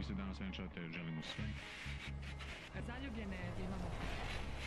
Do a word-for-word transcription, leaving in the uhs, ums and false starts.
vi se danas venčate, želimo sve. Zaljubljene imamo